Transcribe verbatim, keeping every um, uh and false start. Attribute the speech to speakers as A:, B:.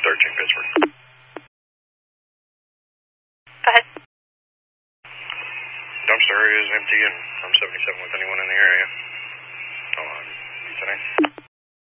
A: thirteen Pittsburgh.
B: Go ahead.
A: Dumpster area is empty and I'm seventy-seven with anyone in the area. Oh, uh, today.